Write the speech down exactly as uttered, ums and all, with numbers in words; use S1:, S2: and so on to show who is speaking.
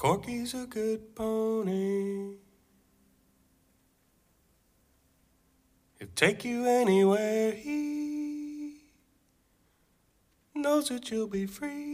S1: Corky's a good pony. He'll take you anywhere. He knows that you'll be free.